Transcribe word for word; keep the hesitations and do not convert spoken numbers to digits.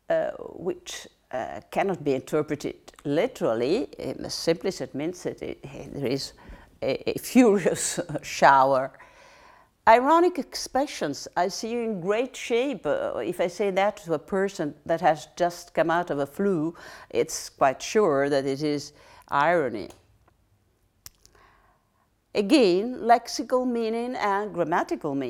uh, which uh, cannot be interpreted literally. It simply it means that it, there is a, a furious shower. Ironic expressions, I see you in great shape. Uh, if I say that to a person that has just come out of a flu, it's quite sure that it is irony. Again, lexical meaning and grammatical meaning.